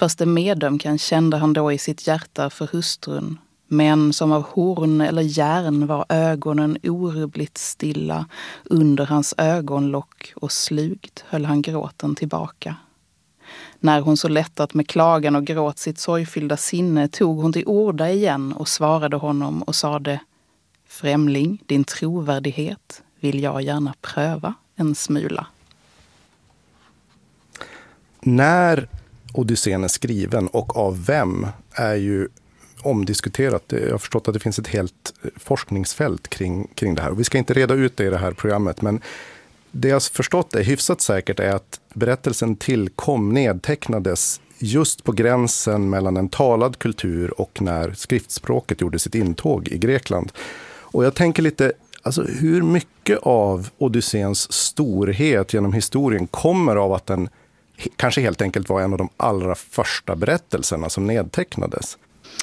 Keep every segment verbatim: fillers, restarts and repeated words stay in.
djupaste medömkan kände han då i sitt hjärta för hustrun. Men som av horn eller järn var ögonen orubbligt stilla under hans ögonlock och slugt höll han gråten tillbaka. När hon så lättat med klagan och gråt sitt sorgfyllda sinne tog hon till orda igen och svarade honom och sade: Främling, din trovärdighet vill jag gärna pröva en smula. När Odysseen är skriven och av vem är ju omdiskuterat. Jag har förstått att det finns ett helt forskningsfält kring, kring det här. Och vi ska inte reda ut det i det här programmet, men det jag har förstått är hyfsat säkert är att berättelsen tillkom, nedtecknades just på gränsen mellan en talad kultur och när skriftspråket gjorde sitt intåg i Grekland. Och jag tänker lite, alltså hur mycket av Odysseens storhet genom historien kommer av att den kanske helt enkelt var en av de allra första berättelserna som nedtecknades?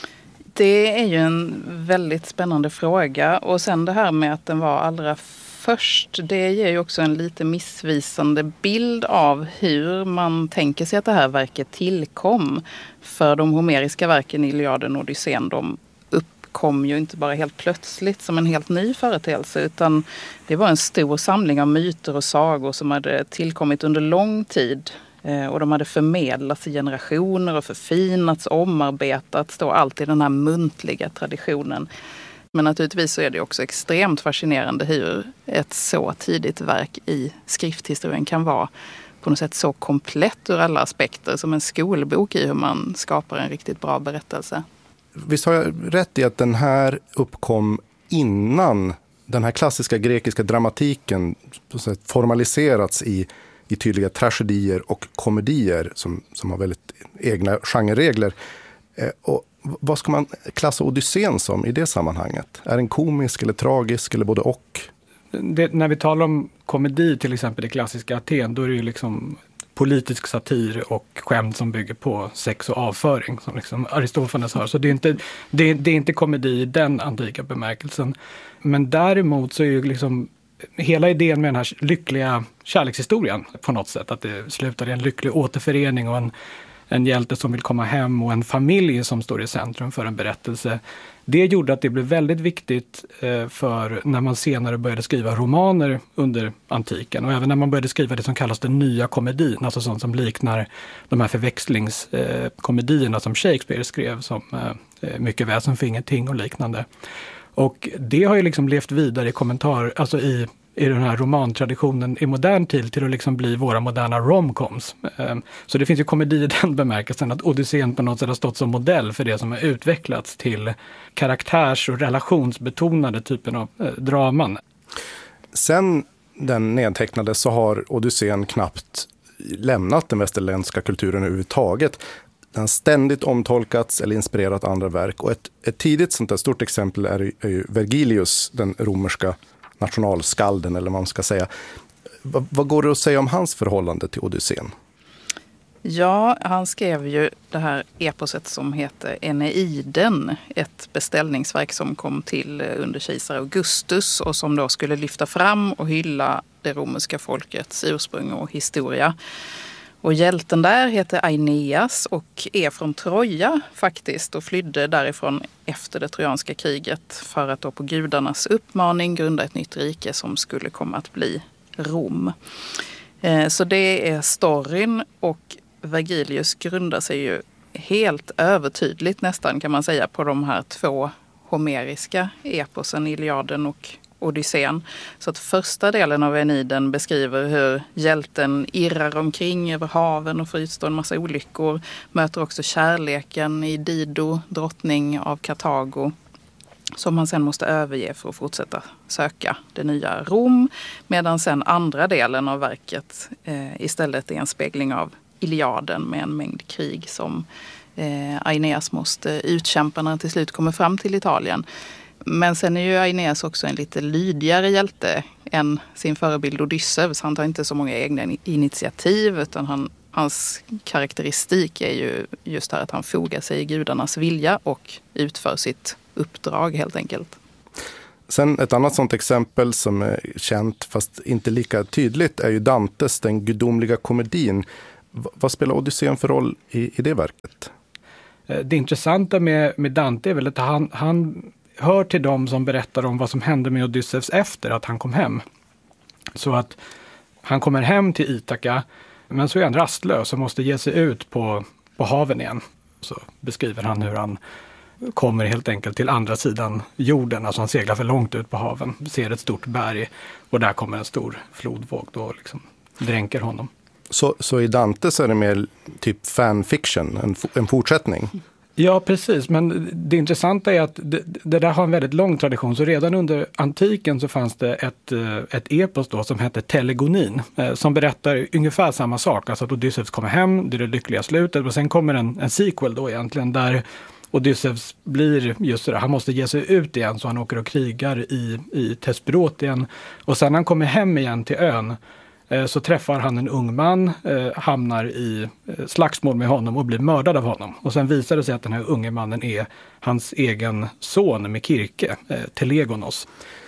Det är ju en väldigt spännande fråga. Och sen det här med att den var allra först, det ger ju också en lite missvisande bild av hur man tänker sig att det här verket tillkom. För de homeriska verken i Iliaden och Odysseen, de uppkom ju inte bara helt plötsligt som en helt ny företeelse, utan det var en stor samling av myter och sagor som hade tillkommit under lång tid. Och de hade förmedlats i generationer och förfinats, omarbetats, då allt i den här muntliga traditionen. Men naturligtvis så är det också extremt fascinerande hur ett så tidigt verk i skrifthistorien kan vara på något sätt så komplett ur alla aspekter, som en skolbok i hur man skapar en riktigt bra berättelse. Visst har jag rätt i att den här uppkom innan den här klassiska grekiska dramatiken på sätt formaliserats i i tydliga tragedier och komedier som, som har väldigt egna genreregler. Eh, och vad ska man klassa Odysseen som i det sammanhanget? Är den komisk eller tragisk eller både och? Det, när vi talar om komedi till exempel i klassiska Aten, då är det ju liksom politisk satir och skämt som bygger på sex och avföring som liksom Aristofanes har. Så det är inte, det, det är inte komedi i den antika bemärkelsen. Men däremot så är ju liksom hela idén med den här lyckliga kärlekshistorien på något sätt, att det slutar i en lycklig återförening och en, en hjälte som vill komma hem och en familj som står i centrum för en berättelse. Det gjorde att det blev väldigt viktigt eh, för när man senare började skriva romaner under antiken, och även när man började skriva det som kallas den nya komedin, alltså sånt som liknar de här förväxlingskomedierna eh, som Shakespeare skrev, som eh, Mycket väsen för ingenting och liknande. Och det har ju liksom levt vidare i kommentar, alltså i, i den här romantraditionen i modern tid till att liksom bli våra moderna romcoms. Så det finns ju komedi i den bemärkelsen att Odysseen på något sätt har stått som modell för det som har utvecklats till karaktärs- och relationsbetonade typen av eh, draman. Sen den nedtecknades så har Odysseen knappt lämnat den västerländska kulturen överhuvudtaget. Den har ständigt omtolkats eller inspirerat andra verk. Och ett, ett tidigt sånt där stort exempel är, är ju Vergilius, den romerska nationalskalden eller vad man ska säga. Va, vad går det att säga om hans förhållande till Odysseen? Ja, han skrev ju det här eposet som heter Eneiden, ett beställningsverk som kom till under kejsar Augustus och som då skulle lyfta fram och hylla det romerska folkets ursprung och historia. Och hjälten där heter Aeneas och är från Troja faktiskt och flydde därifrån efter det trojanska kriget för att då på gudarnas uppmaning grunda ett nytt rike som skulle komma att bli Rom. Så det är storyn, och Vergilius grundar sig ju helt övertydligt nästan kan man säga på de här två homeriska eposen, Iliaden och Odysseen. Så att första delen av Eneiden beskriver hur hjälten irrar omkring över haven och får utstå en massa olyckor. Möter också kärleken i Dido, drottning av Kartago, som han sen måste överge för att fortsätta söka det nya Rom. Medan sen andra delen av verket eh, istället är en spegling av Iliaden med en mängd krig som eh, Aeneas måste utkämpa när han till slut kommer fram till Italien. Men sen är ju Aeneas också en lite lydigare hjälte än sin förebild Odysseus. Han tar inte så många egna initiativ, utan han, hans karaktäristik är ju just här att han fogar sig i gudarnas vilja och utför sitt uppdrag helt enkelt. Sen ett annat sånt exempel som är känt fast inte lika tydligt är ju Dantes Den gudomliga komedin. V- vad spelar Odysseen för roll i, i det verket? Det intressanta med, med Dante är väl att han, han hör till dem som berättar om vad som hände med Odysseus efter att han kom hem. Så att han kommer hem till Ithaka, men så är han rastlös och måste ge sig ut på, på haven igen. Så beskriver han hur han kommer helt enkelt till andra sidan jorden, alltså han seglar för långt ut på haven, ser ett stort berg och där kommer en stor flodvåg då liksom dränker honom. Så, så i Dante så är det mer typ fanfiction, en, en fortsättning? Ja, precis. Men det intressanta är att det, det där har en väldigt lång tradition. Så redan under antiken så fanns det ett, ett epos då som hette Telegonin. Eh, som berättar ungefär samma sak. Alltså att Odysseus kommer hem, det är det lyckliga slutet. Och sen kommer en, en sequel då egentligen där Odysseus blir just det, han måste ge sig ut igen så han åker och krigar i, i Thesperotien. Och sen när han kommer hem igen till ön så träffar han en ung man, eh, hamnar i eh, slagsmål med honom och blir mördad av honom. Och sen visar det sig att den här unge mannen är hans egen son Mekirke, eh, Telegonos.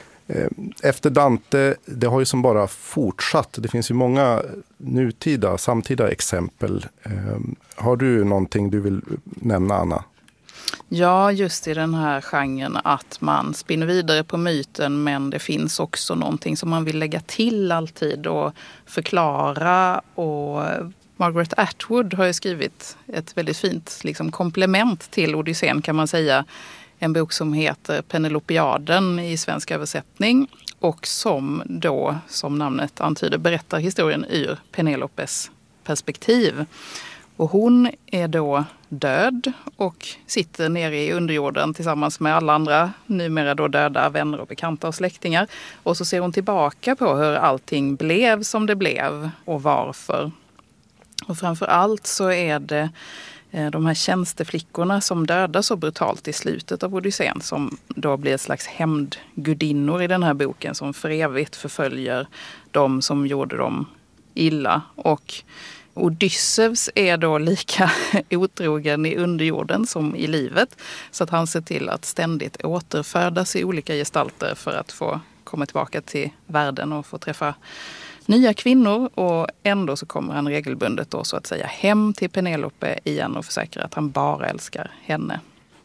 Efter Dante, det har ju som bara fortsatt. Det finns ju många nutida, samtida exempel. Eh, har du någonting du vill nämna, Anna? Ja, just i den här genren att man spinner vidare på myten, men det finns också någonting som man vill lägga till alltid och förklara. Och Margaret Atwood har ju skrivit ett väldigt fint liksom, komplement till Odysseen kan man säga. En bok som heter Penelopiaden i svensk översättning och som då, som namnet antyder, berättar historien ur Penelopes perspektiv. Och hon är då död och sitter nere i underjorden tillsammans med alla andra numera då döda vänner och bekanta och släktingar. Och så ser hon tillbaka på hur allting blev som det blev och varför. Och framför allt så är det de här tjänsteflickorna som dödas så brutalt i slutet av Odysseen som då blir ett slags hämndgudinnor i den här boken som för evigt förföljer de som gjorde dem illa. Och Odysseus är då lika otrogen i underjorden som i livet så att han ser till att ständigt återfödas i olika gestalter för att få komma tillbaka till världen och få träffa nya kvinnor och ändå så kommer han regelbundet då så att säga hem till Penelope igen och försäkrar att han bara älskar henne.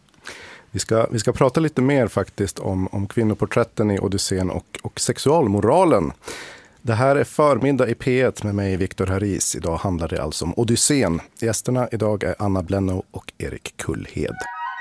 Vi ska, vi ska prata lite mer faktiskt om, om kvinnoporträtten i Odysseen och, och sexualmoralen. Det här är förmiddag i P ett med mig, Viktor Haris. Idag handlar det alltså om Odysseen. Gästerna idag är Anna Blennow och Erik Kullhed.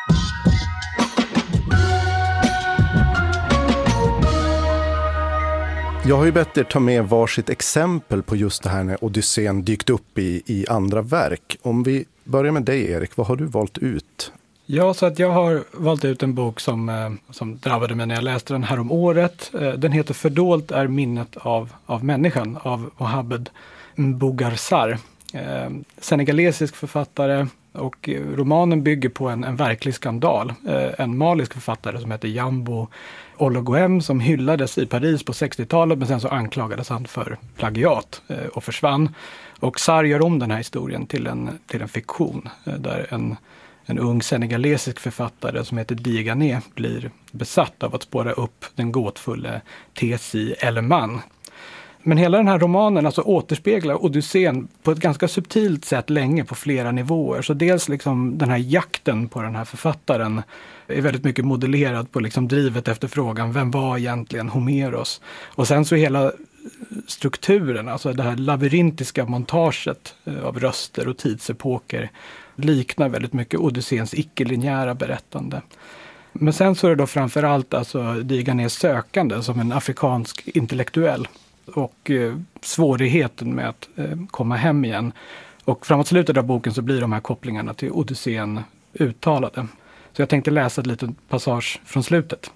Jag har ju bett er ta med varsitt exempel på just det här när Odysseen dykt upp i, i andra verk. Om vi börjar med dig, Erik, vad har du valt ut? Ja, så att jag har valt ut en bok som, eh, som drabbade mig när jag läste den här om året. Eh, den heter Fördolt är minnet av, av människan av Mohamed Mbougarsar. Eh, senegalesisk författare och romanen bygger på en, en verklig skandal. Eh, en malisk författare som heter Jambo Ologoem som hyllades i Paris på sextiotalet men sen så anklagades han för plagiat eh, och försvann. Och Sarr gör om den här historien till en, till en fiktion eh, där en En ung senegalesisk författare som heter Digané blir besatt av att spåra upp den gåtfulla T C Elleman. Men hela den här romanen alltså återspeglar Odysseen på ett ganska subtilt sätt länge på flera nivåer. Så dels liksom den här jakten på den här författaren är väldigt mycket modellerad på liksom drivet efter frågan, vem var egentligen Homeros? Och sen så hela strukturen, alltså det här labyrintiska montaget av röster och tidsepoker liknar väldigt mycket Odysseens icke-linjära berättande. Men sen så är det då framförallt alltså Diganés sökande som en afrikansk intellektuell och eh, svårigheten med att eh, komma hem igen. Och framåt slutet av boken så blir de här kopplingarna till Odysseen uttalade. Så jag tänkte läsa ett litet passage från slutet.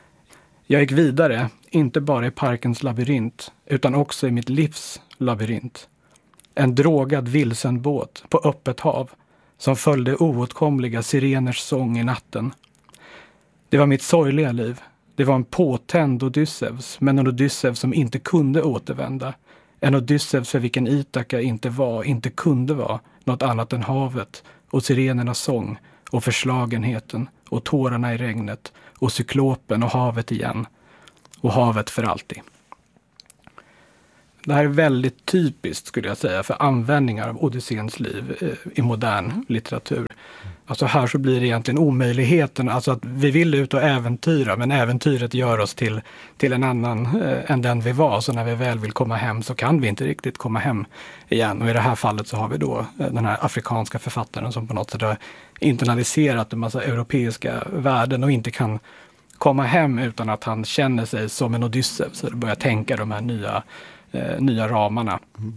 Jag gick vidare, inte bara i parkens labyrint, utan också i mitt livs labyrint. En drogad vilsen båt på öppet hav som följde oåtkomliga sireners sång i natten. Det var mitt sorgliga liv. Det var en påtänd Odysseus, men en Odysseus som inte kunde återvända. En Odysseus för vilken Ithaka inte var, inte kunde vara, något annat än havet och sirenernas sång och förslagenheten och tårarna i regnet och cyklopen och havet igen och havet för alltid. det här är väldigt typiskt, skulle jag säga, för användningar av Odysséns liv eh, i modern litteratur. Alltså här så blir det egentligen omöjligheten, alltså att vi vill ut och äventyra, men äventyret gör oss till, till en annan eh, än den vi var. Så när vi väl vill komma hem så kan vi inte riktigt komma hem igen. Och i det här fallet så har vi då eh, den här afrikanska författaren som på något sätt har internaliserat en massa europeiska värden och inte kan komma hem utan att han känner sig som en Odysseus. Så börjar tänka de här nya, eh, nya ramarna. Mm.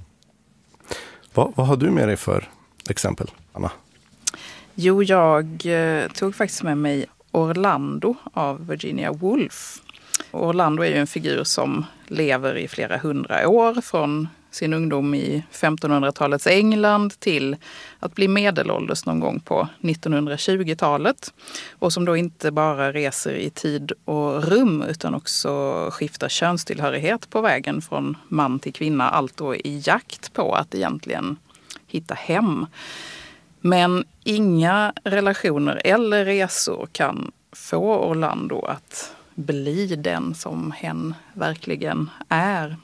Vad, vad har du med dig för exempel, Anna? Jo, jag eh, tog faktiskt med mig Orlando av Virginia Woolf. Orlando är ju en figur som lever i flera hundra år, från sin ungdom i femtonhundratalets England till att bli medelålders någon gång på nittonhundratjugotalet. Och som då inte bara reser i tid och rum utan också skiftar könstillhörighet på vägen från man till kvinna. Allt då i jakt på att egentligen hitta hem. Men inga relationer eller resor kan få Orlando att bli den som hen verkligen är.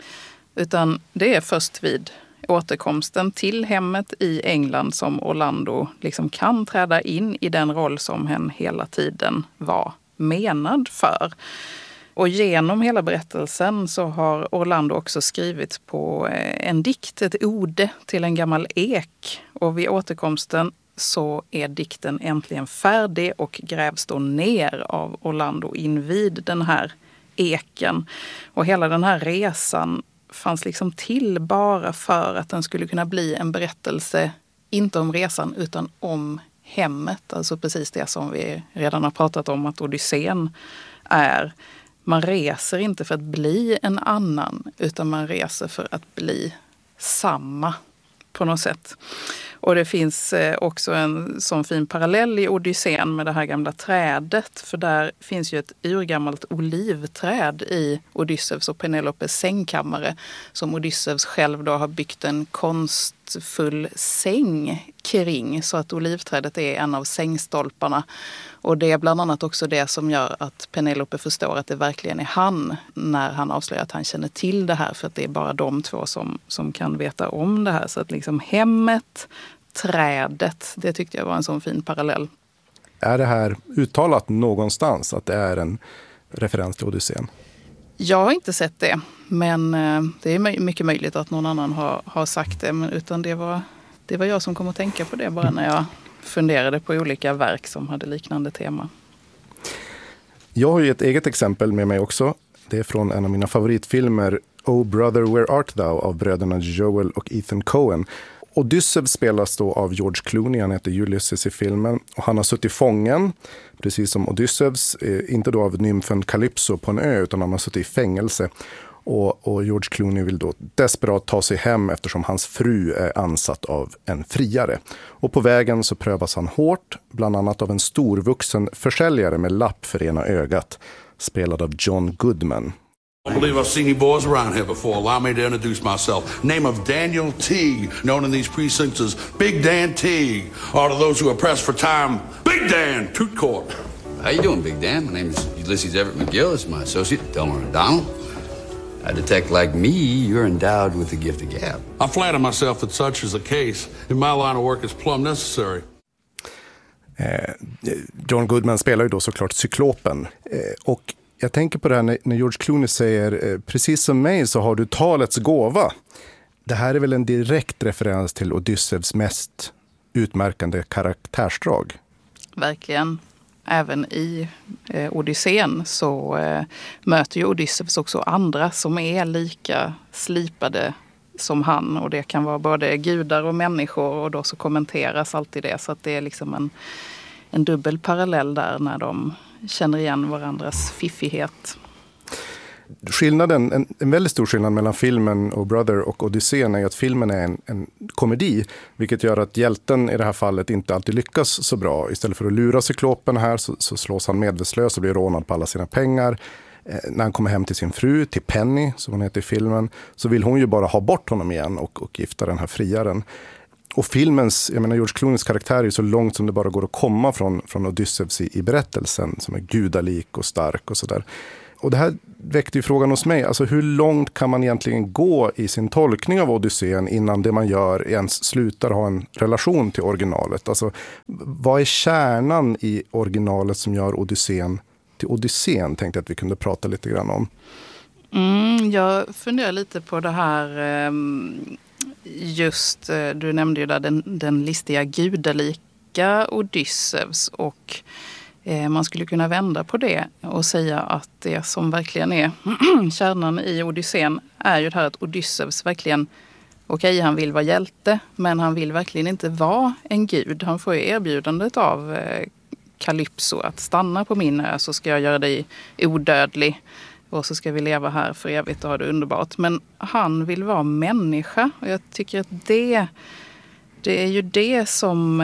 Utan det är först vid återkomsten till hemmet i England som Orlando liksom kan träda in i den roll som hen hela tiden var menad för. Och genom hela berättelsen så har Orlando också skrivit på en dikt, ett ode till en gammal ek. Och vid återkomsten så är dikten äntligen färdig och grävs då ner av Orlando invid den här eken. Och hela den här resan fanns liksom till bara för att den skulle kunna bli en berättelse, inte om resan utan om hemmet. Alltså precis det som vi redan har pratat om att Odysseen är. Man reser inte för att bli en annan utan man reser för att bli samma på något sätt. Och det finns också en sån fin parallell i Odysseen med det här gamla trädet. För där finns ju ett urgammalt olivträd i Odysseus och Penelopes sängkammare. Som Odysseus själv då har byggt en konstfull säng kring. Så att olivträdet är en av sängstolparna. Och det är bland annat också det som gör att Penelope förstår att det verkligen är han när han avslöjar att han känner till det här. För att det är bara de två som, som kan veta om det här. Så att liksom hemmet, trädet, det tyckte jag var en sån fin parallell. Är det här uttalat någonstans att det är en referens till Odysseen? Jag har inte sett det, men det är mycket möjligt att någon annan har, har sagt det. Men utan det var, det var jag som kom att tänka på det bara när jag funderade på olika verk som hade liknande tema. Jag har ju ett eget exempel med mig också. Det är från en av mina favoritfilmer, Oh Brother, Where Art Thou? Av bröderna Joel och Ethan Coen. Odysseus spelas då av George Clooney, han heter Ulysses i filmen. Och han har suttit fången, precis som Odysseus, inte då av nymfen Calypso på en ö utan han har suttit i fängelse. Och, och George Clooney vill då desperat ta sig hem eftersom hans fru är ansatt av en friare. Och på vägen så prövas han hårt, bland annat av en storvuxen försäljare med lapp för ena ögat, spelad av John Goodman. I believe I've seen you boys around here before. Allow me to introduce myself. Name of Daniel Teague, known in these precincts as Big Dan Teague. Or to those who are pressed for time, Big Dan, Toot Court. How you doing, Big Dan? My name is Ulysses Everett McGill. This is my associate, Delmer O'Donnell. A detective like me, you're endowed with the gift of gab. I flatter myself that such is the case. In my line of work, it's plumb necessary. Eh, John Goodman spelar ju då såklart Cyklopen. Eh, och jag tänker på det här när, när George Clooney säger eh, precis som mig så har du talets gåva. Det här är väl en direkt referens till Odysseus mest utmärkande karaktärsdrag. Verkligen. Även i eh, Odysseen så eh, möter ju Odysseus också andra som är lika slipade som han. Och det kan vara både gudar och människor och då så kommenteras alltid det. Så att det är liksom en, en dubbel parallell där när de känner igen varandras fiffighet. Skillnaden, en, en väldigt stor skillnad mellan filmen och Brother och Odysseen är att filmen är en, en komedi, vilket gör att hjälten i det här fallet inte alltid lyckas så bra. Istället för att lura Cyklopen här så, så slås han medvetslös och blir rånad på alla sina pengar. Eh, när han kommer hem till sin fru, till Penny som hon heter i filmen, så vill hon ju bara ha bort honom igen och, och gifta den här friaren. Och filmens, jag menar George Clooneys karaktär är ju så långt som det bara går att komma från, från Odysseus i, i berättelsen, som är gudalik och stark och sådär. Och det här väckte ju frågan hos mig, alltså hur långt kan man egentligen gå i sin tolkning av Odysseen innan det man gör ens slutar ha en relation till originalet? Alltså vad är kärnan i originalet som gör Odysseen till Odysseen, tänkte jag att vi kunde prata lite grann om. Mm, jag funderar lite på det här, just, du nämnde ju där den, den listiga gudalika Odysseus, och man skulle kunna vända på det och säga att det som verkligen är kärnan i Odysseen är ju det här att Odysseus verkligen, okej okay, han vill vara hjälte, men han vill verkligen inte vara en gud. Han får ju erbjudandet av Kalypso att stanna på min ö så ska jag göra dig odödlig. Och så ska vi leva här för evigt och ha det underbart. Men han vill vara människa. Och jag tycker att det, det är ju det som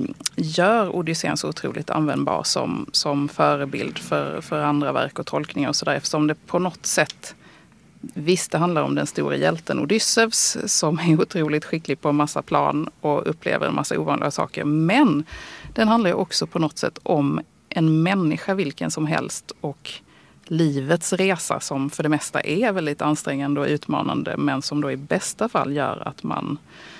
gör Odysseen så otroligt användbar som, som förebild för, för andra verk och tolkningar och sådär. Eftersom det på något sätt, visst det handlar om den stora hjälten Odysseus som är otroligt skicklig på en massa plan och upplever en massa ovanliga saker. Men den handlar ju också på något sätt om en människa vilken som helst och livets resa som för det mesta är väldigt ansträngande och utmanande, men som då i bästa fall gör att man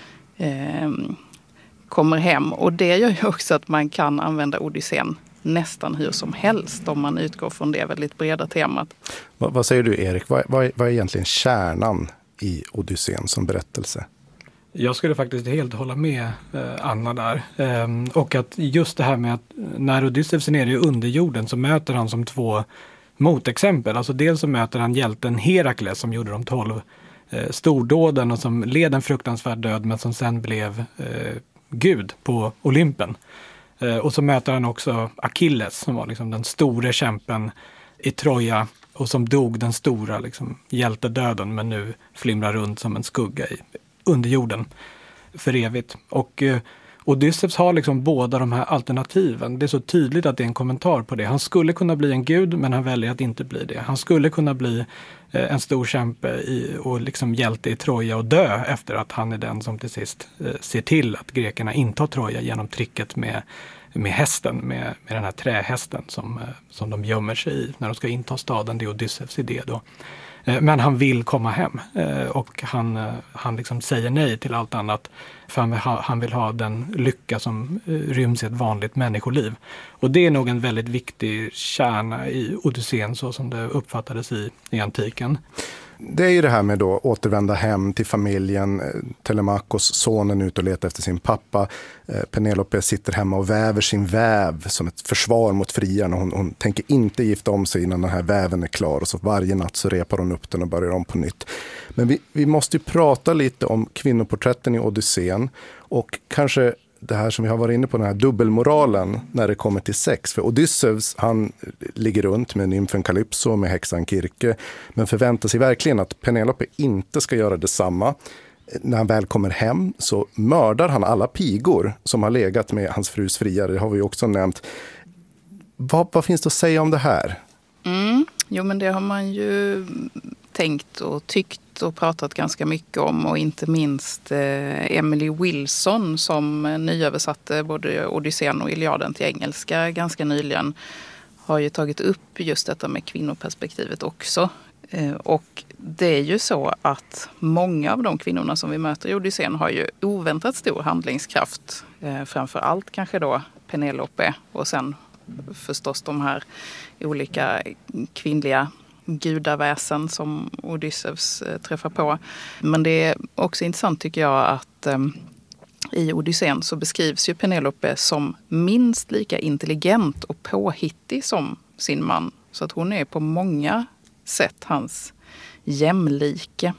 eh, kommer hem. Och det gör ju också att man kan använda Odysseen nästan hur som helst om man utgår från det väldigt breda temat. Vad, vad säger du, Erik? Vad, vad, är, vad är egentligen kärnan i Odysseen som berättelse? Jag skulle faktiskt helt hålla med eh, Anna där. Ehm, och att just det här med att när Odysseus är nere i underjorden så möter han som två motexempel. Alltså dels så möter han hjälten Herakles som gjorde de tolv eh, stordåden och som led en fruktansvärd död men som sen blev eh, gud på Olympen. Eh, och så möter han också Achilles som var liksom den store kämpen i Troja och som dog den stora liksom, hjältedöden men nu flimrar runt som en skugga i underjorden för evigt. Och eh, Odysseus har liksom båda de här alternativen. Det är så tydligt att det är en kommentar på det. Han skulle kunna bli en gud men han väljer att inte bli det. Han skulle kunna bli eh, en stor kämpe i, och liksom hjälte i Troja och dö efter att han är den som till sist eh, ser till att grekerna intar Troja genom tricket med, med hästen, med, med den här trähästen som, eh, som de gömmer sig i när de ska inta staden. Det är Odysseus idé då. Men han vill komma hem och han, han liksom säger nej till allt annat för han vill, ha, han vill ha den lycka som ryms i ett vanligt människoliv. Och det är nog en väldigt viktig kärna i Odysseen så som det uppfattades i, i antiken. Det är ju det här med då återvända hem till familjen. Telemakos, sonen, ut och letar efter sin pappa. Penelope sitter hemma och väver sin väv som ett försvar mot friarna. Hon, hon tänker inte gifta om sig innan den här väven är klar. Och så varje natt så repar hon upp den och börjar om på nytt. Men vi, vi måste ju prata lite om kvinnoporträtten i Odysseen. Och kanske det här som vi har varit inne på, den här dubbelmoralen när det kommer till sex. För Odysseus, han ligger runt med nymfen Kalypso, med häxan Kirke, men förväntar sig verkligen att Penelope inte ska göra detsamma. När han väl kommer hem så mördar han alla pigor som har legat med hans frus friare. Det har vi också nämnt. Vad, vad finns det att säga om det här? Mm. Jo, men det har man ju tänkt och tyckt och pratat ganska mycket om, och inte minst eh, Emily Wilson som nyöversatte både Odysseen och Iliaden till engelska ganska nyligen har ju tagit upp just detta med kvinnoperspektivet också. Eh, och det är ju så att många av de kvinnorna som vi möter i Odysseen har ju oväntat stor handlingskraft. Eh, framför allt kanske då Penelope och sen förstås de här olika kvinnliga gudaväsen som Odysseus eh, träffar på. Men det är också intressant tycker jag att eh, i Odysseen så beskrivs ju Penelope som minst lika intelligent och påhittig som sin man. Så att hon är på många sätt hans jämlike.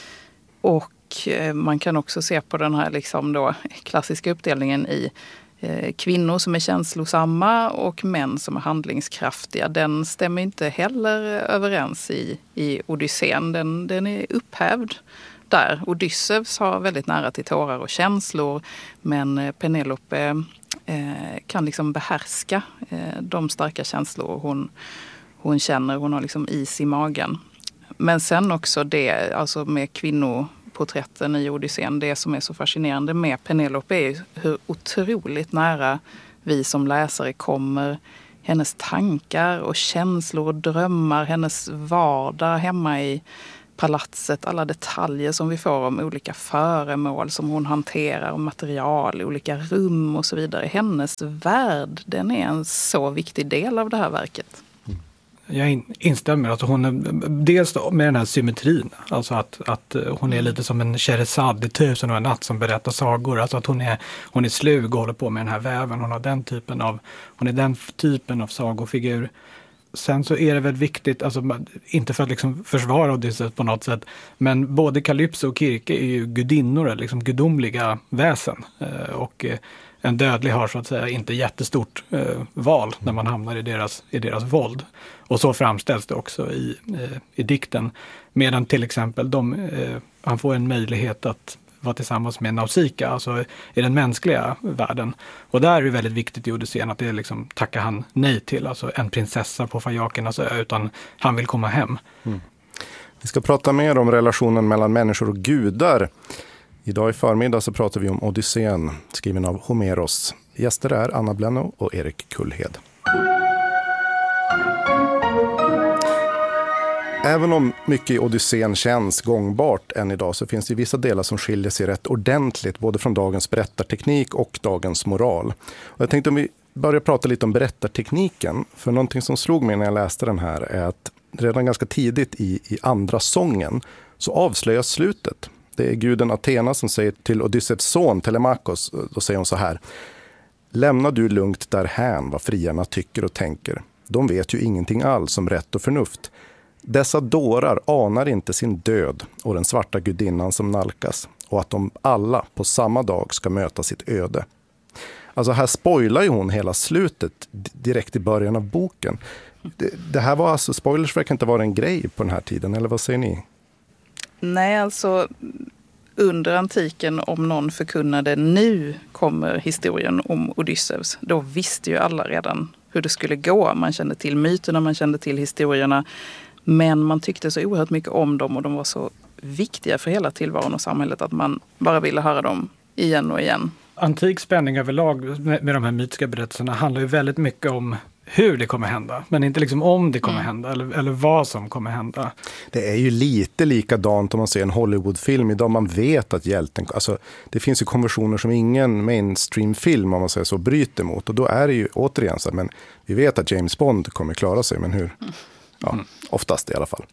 Och eh, man kan också se på den här liksom då klassiska uppdelningen i kvinnor som är känslosamma och män som är handlingskraftiga. Den stämmer inte heller överens i, i Odysseen. Den, den är upphävd där. Odysseus har väldigt nära till tårar och känslor, men Penelope eh, kan liksom behärska eh, de starka känslor hon, hon känner. Hon har liksom is i magen. Men sen också det, alltså med kvinnor porträtten i Odysseen, det som är så fascinerande med Penelope är hur otroligt nära vi som läsare kommer hennes tankar och känslor och drömmar, hennes vardag hemma i palatset, alla detaljer som vi får om olika föremål som hon hanterar och material, olika rum och så vidare. Hennes värld, den är en så viktig del av det här verket. Jag instämmer. Alltså hon är, dels med den här symmetrin. Alltså att, att hon är lite som en Scheherazade i Tusen och en natt som berättar sagor. Alltså att hon är, hon är slug och håller på med den här väven. Hon har den typen av, hon är den typen av sagofigur. Sen så är det väl viktigt, alltså inte för att liksom försvara Odysseus på något sätt, men både Kalypso och Kirke är ju gudinnor, liksom gudomliga väsen. Och en dödlig har så att säga inte jättestort eh, val när man hamnar i deras, i deras våld. Och så framställs det också i, eh, i dikten. Medan till exempel de, eh, han får en möjlighet att vara tillsammans med Nausicaa, alltså i den mänskliga världen. Och där är det väldigt viktigt i Odysseen att det liksom tackar han nej till, alltså en prinsessa på Fajakernas ö, utan han vill komma hem. Mm. Vi ska prata mer om relationen mellan människor och gudar. Idag i förmiddag så pratar vi om Odysseen, skriven av Homeros. Gäster är Anna Blenno och Erik Kullhed. Även om mycket i Odysseen känns gångbart än idag så finns det vissa delar som skiljer sig rätt ordentligt både från dagens berättarteknik och dagens moral. Och jag tänkte om vi börjar prata lite om berättartekniken, för någonting som slog mig när jag läste den här är att redan ganska tidigt i, i andra sången så avslöjas slutet. Det är guden Athena som säger till Odysseus son Telemakos, då säger hon så här: lämna du lugnt därhän vad friarna tycker och tänker. De vet ju ingenting alls om rätt och förnuft. Dessa dårar anar inte sin död och den svarta gudinnan som nalkas, och att de alla på samma dag ska möta sitt öde. Alltså här spoilar ju hon hela slutet direkt i början av boken. Det, det här var alltså, spoilers verkar inte vara en grej på den här tiden, eller vad säger ni? Nej, alltså under antiken, om någon förkunnade nu kommer historien om Odysseus, då visste ju alla redan hur det skulle gå. Man kände till myterna, man kände till historierna, men man tyckte så oerhört mycket om dem och de var så viktiga för hela tillvaron och samhället att man bara ville höra dem igen och igen. Antik spänning överlag med, med de här mytiska berättelserna handlar ju väldigt mycket om hur det kommer hända, men inte liksom om det kommer mm. hända eller, eller vad som kommer hända. Det är ju lite likadant om man ser en Hollywoodfilm idag. Man vet att hjälten, alltså det finns ju konventioner som ingen mainstream-film om man säger så bryter mot, och då är det ju återigen så, men vi vet att James Bond kommer klara sig, men hur? Mm. Ja, oftast i alla fall.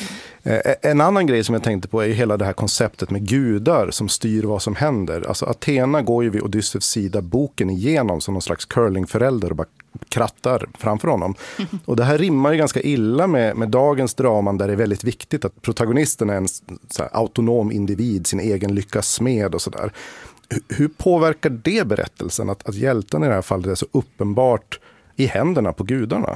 Eh, en annan grej som jag tänkte på är ju hela det här konceptet med gudar som styr vad som händer. Alltså Athena går ju vid Odysseus sida boken igenom som någon slags curlingförälder och bara krattar framför honom. Och det här rimmar ju ganska illa med, med dagens draman där det är väldigt viktigt att protagonisten är en så här, autonom individ, sin egen lyckas smed och sådär. Hur, hur påverkar det berättelsen att, att hjälten i det här fallet är så uppenbart i händerna på gudarna?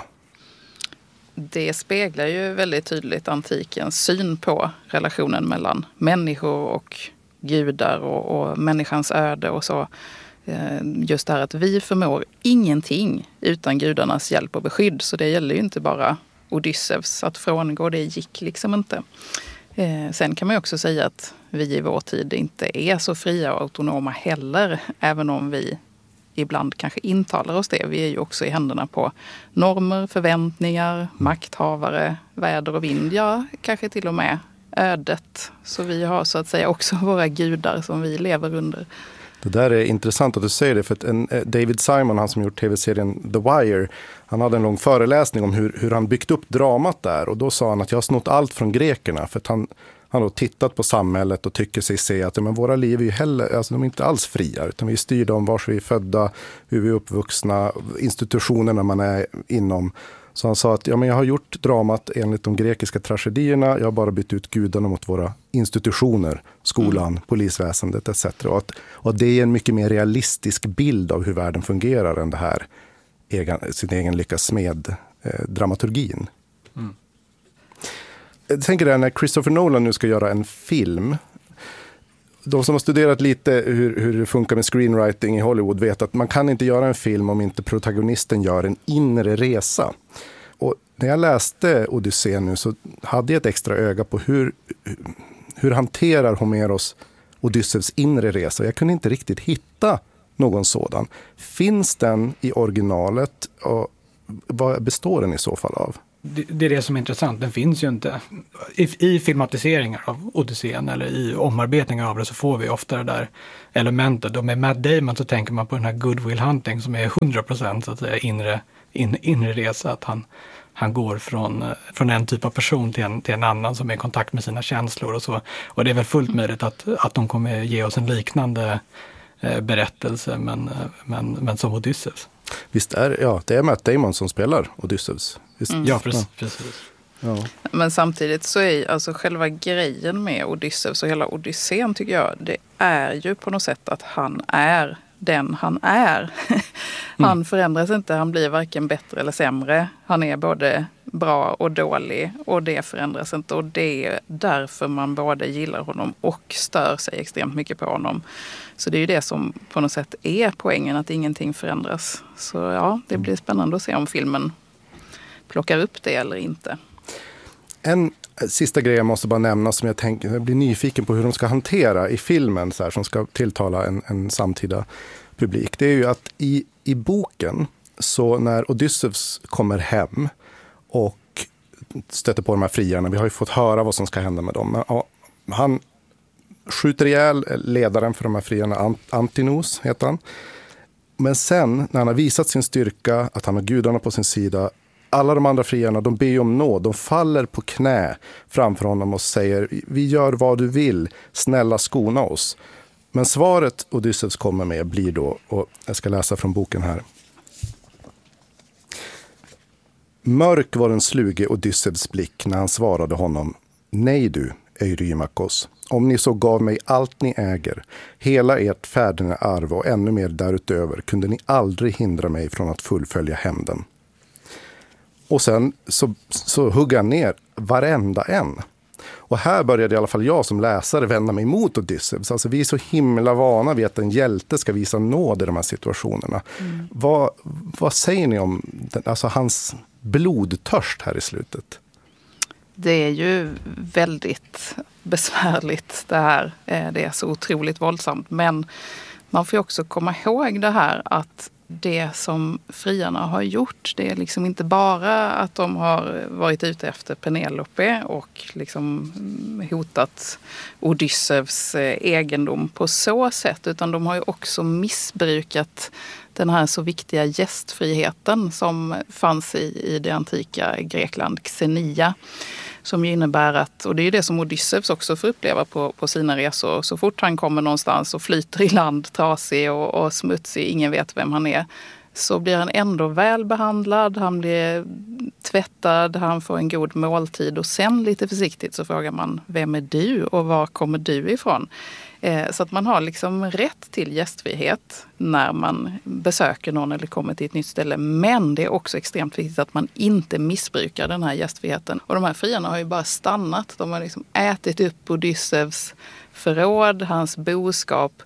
Det speglar ju väldigt tydligt antikens syn på relationen mellan människor och gudar och, och människans öde och så. Just det här att vi förmår ingenting utan gudarnas hjälp och beskydd. Så det gäller ju inte bara Odysseus. Att frångå det gick liksom inte. Sen kan man ju också säga att vi i vår tid inte är så fria och autonoma heller. Även om vi ibland kanske intalar oss det. Vi är ju också i händerna på normer, förväntningar, makthavare, väder och vind. Ja, kanske till och med ödet. Så vi har så att säga också våra gudar som vi lever under. Det där är intressant att du säger det, för att en, David Simon, han som gjort tv-serien The Wire, han hade en lång föreläsning om hur, hur han byggt upp dramat där, och då sa han att jag har snott allt från grekerna, för att han Han har tittat på samhället och tycker sig se att ja, men våra liv är ju heller, alltså de är inte alls fria, utan vi är styrda om var vi är födda, hur vi är uppvuxna, institutionerna man är inom. Så han sa att ja, men jag har gjort dramat enligt de grekiska tragedierna, jag har bara bytt ut gudarna mot våra institutioner, skolan, mm. polisväsendet et cetera. Och att, och det är en mycket mer realistisk bild av hur världen fungerar än det här egen, sin egen lyckas med eh, dramaturgin. Mm. Jag tänker det när Christopher Nolan nu ska göra en film. De som har studerat lite hur, hur det funkar med screenwriting i Hollywood vet att man kan inte göra en film om inte protagonisten gör en inre resa. Och när jag läste Odysseen nu så hade jag ett extra öga på hur, hur hanterar Homeros Odysseus inre resa. Jag kunde inte riktigt hitta någon sådan. Finns den i originalet? Och vad består den i så fall av? Det, det är det som är intressant. Den finns ju inte. I, i filmatiseringar av Odysseen eller i omarbetningar av det så får vi ofta det där elementet. Och med Matt Damon så tänker man på den här Good Will Hunting som är hundra procent så att säga inre, in, inre resa. Att han, han går från, från en typ av person till en, till en annan som är i kontakt med sina känslor och så. Och det är väl fullt möjligt att, att de kommer ge oss en liknande eh, berättelse men, men, men som Odysseus. Visst är ja, det är Matt Damon som spelar Odysseus. Mm. Ja, precis. precis. Ja. Men samtidigt så är alltså själva grejen med Odysseus och hela Odysseen tycker jag, det är ju på något sätt att han är den han är. Han mm. förändras inte, han blir varken bättre eller sämre. Han är både bra och dålig och det förändras inte. Och det är därför man både gillar honom och stör sig extremt mycket på honom. Så det är ju det som på något sätt är poängen, att ingenting förändras. Så ja, det blir spännande att se om filmen plockar upp det eller inte. En sista grej jag måste bara nämna som jag, tänker, jag blir nyfiken på hur de ska hantera i filmen så här, som ska tilltala en, en samtida publik. Det är ju att i, i boken så när Odysseus kommer hem och stöter på de här friarna, vi har ju fått höra vad som ska hända med dem. Men, ja, han skjuter ihjäl ledaren för de här friarna, Antinos heter han. Men sen när han har visat sin styrka, att han har gudarna på sin sida, alla de andra friarna, de ber om nåd. De faller på knä framför honom och säger, vi gör vad du vill, snälla skona oss. Men svaret Odysseus kommer med blir då, och jag ska läsa från boken här. Mörk var den sluge Odysseus blick när han svarade honom, nej du, Eurymakos, om ni så gav mig allt ni äger, hela ert färdene arv och ännu mer därutöver, kunde ni aldrig hindra mig från att fullfölja hämnden. Och sen så, så hugger han ner varenda en. Och här började i alla fall jag som läsare vända mig mot Odysseus. Alltså vi är så himla vana vid att en hjälte ska visa nåd i de här situationerna. Mm. Vad, vad säger ni om den, alltså hans blodtörst här i slutet? Det är ju väldigt besvärligt det här. Det är så otroligt våldsamt. Men man får ju också komma ihåg det här att det som friarna har gjort, det är liksom inte bara att de har varit ute efter Penelope och liksom hotat Odysseus egendom på så sätt, utan de har ju också missbrukat den här så viktiga gästfriheten som fanns i, i det antika Grekland, Xenia. Som ju innebär att, och det är ju det som Odysseus också får uppleva på, på sina resor. Så fort han kommer någonstans och flyter i land, trasig och, och smutsig, ingen vet vem han är, så blir han ändå välbehandlad, han blir tvättad, han får en god måltid och sen lite försiktigt så frågar man, vem är du och var kommer du ifrån? Eh, så att man har liksom rätt till gästfrihet när man besöker någon eller kommer till ett nytt ställe. Men det är också extremt viktigt att man inte missbrukar den här gästfriheten. Och de här friarna har ju bara stannat. De har liksom ätit upp Odysseus förråd, hans boskap.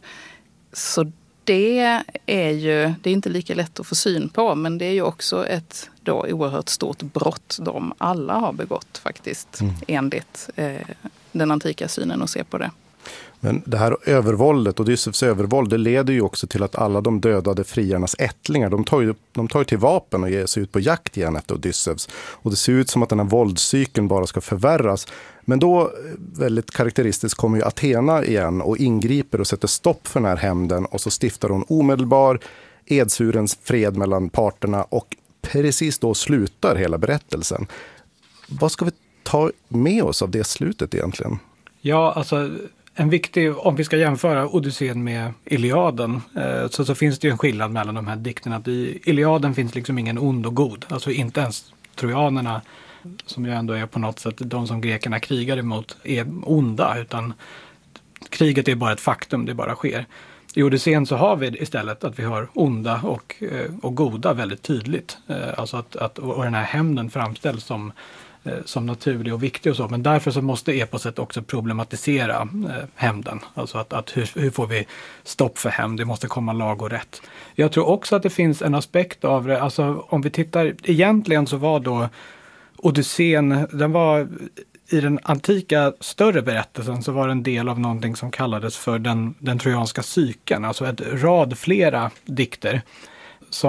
Så det är ju, det är inte lika lätt att få syn på, men det är ju också ett då oerhört stort brott de alla har begått faktiskt, mm. enligt eh, den antika synen och se på det. Men det här övervåldet, Odysseus övervåld, det leder ju också till att alla de dödade friarnas ättlingar, de tar ju, de tar ju till vapen och ger sig ut på jakt igen efter Odysseus. Och det ser ut som att den här våldscykeln bara ska förvärras. Men då, väldigt karaktäristiskt, kommer ju Athena igen och ingriper och sätter stopp för den här hämnden. Och så stiftar hon omedelbar edsurens fred mellan parterna och precis då slutar hela berättelsen. Vad ska vi ta med oss av det slutet egentligen? Ja, alltså en viktig, om vi ska jämföra Odysseen med Iliaden, eh, så, så finns det ju en skillnad mellan de här dikterna. Att i Iliaden finns liksom ingen ond och god. Alltså inte ens trojanerna, som ju ändå är på något sätt de som grekerna krigar emot, är onda. Utan kriget är bara ett faktum, det bara sker. I Odysseen så har vi istället att vi har onda och, och goda väldigt tydligt. Eh, alltså att, att, och den här hämnden framställs som som naturlig och viktig och så. Men därför så måste eposet också problematisera eh, hämnden. Alltså att, att hur, hur får vi stopp för hämnd? Det måste komma lag och rätt. Jag tror också att det finns en aspekt av det. Alltså om vi tittar, egentligen så var då Odysseen, den var i den antika större berättelsen så var det en del av någonting som kallades för den, den trojanska cykeln. Alltså ett rad flera dikter som